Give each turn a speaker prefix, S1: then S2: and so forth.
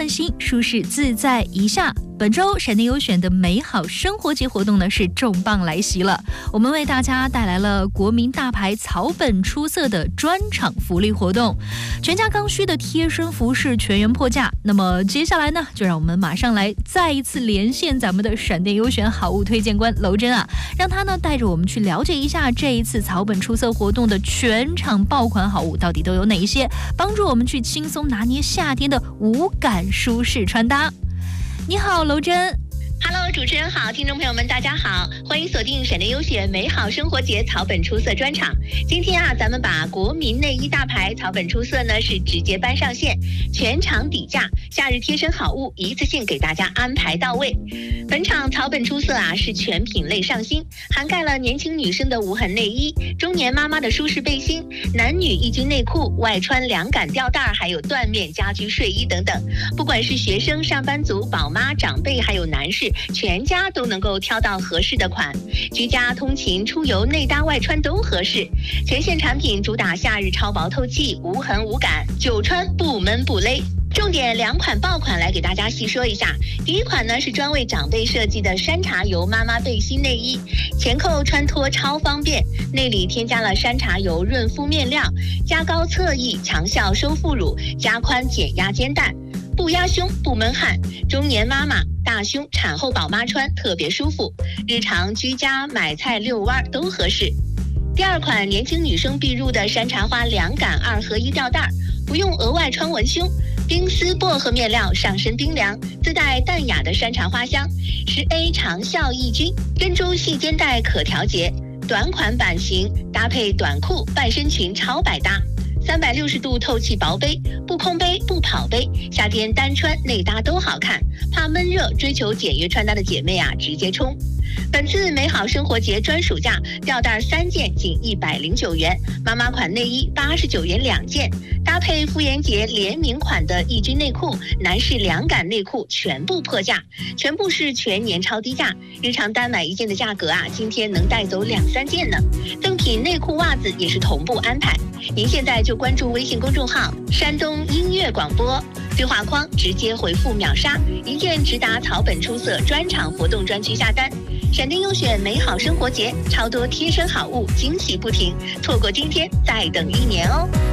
S1: 心，舒适自在一下。本周闪电优选的美好生活节活动呢是重磅来袭了，我们为大家带来了国民大牌草本出色的专场福利活动，全家刚需的贴身服饰全员破价。那么接下来呢，就让我们马上来再一次连线咱们的闪电优选好物推荐官娄真啊，让他呢带着我们去了解一下这一次草本出色活动的全场爆款好物到底都有哪一些，帮助我们去轻松拿捏夏天的无感舒适穿搭。你好，娄真。
S2: Hello， 主持人好，听众朋友们大家好，欢迎锁定闪电优选美好生活节草本出色专场。今天啊，咱们把国民内衣大牌草本出色呢是直接搬上线，全场底价，夏日贴身好物一次性给大家安排到位。本场草本出色啊是全品类上新，涵盖了年轻女生的无痕内衣、中年妈妈的舒适背心、男女一军内裤、外穿凉感吊带，还有缎面家居睡衣等等。不管是学生、上班族、宝妈、长辈，还有男士，全家都能够挑到合适的款，居家通勤出游内搭外穿都合适。全线产品主打夏日超薄透气，无痕无感，久穿不闷不勒。重点2款爆款来给大家细说一下。第一款呢是专为长辈设计的山茶油妈妈背心内衣，前扣穿脱超方便，内里添加了山茶油润肤面料，加高侧翼强效收腹乳，加宽减压肩带，不压胸不闷汗，中年妈妈、大胸、产后宝妈穿特别舒服，日常居家买菜遛弯都合适。第二款年轻女生必入的山茶花凉感2合1吊带，不用额外穿文胸，冰丝薄荷面料上身冰凉，自带淡雅的山茶花香，10A 长效抑菌，珍珠细肩带可调节，短款版型搭配短裤半身裙超百搭。360度透气薄杯，不空杯不跑杯，夏天单穿内搭都好看，怕闷热追求简约穿搭的姐妹啊直接冲。本次美好生活节专属价，吊带3件仅109元，妈妈款内衣89元2件，搭配妇炎洁联名款的抑菌内裤、男士凉感内裤全部破价，全部是全年超低价，日常单买1件的价格啊，今天能带走2-3件呢。赠品内裤袜子也是同步安排。您现在就关注微信公众号山东音乐广播，对话框直接回复秒杀，1件直达草本出色专场活动专区下单。闪电优选美好生活节，超多贴身好物惊喜不停，错过今天再等1年哦。